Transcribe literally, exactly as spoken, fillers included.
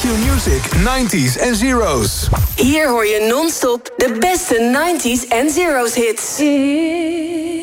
Q-Music nineties en zeros. Hier hoor je non-stop de beste nineties en zeros hits.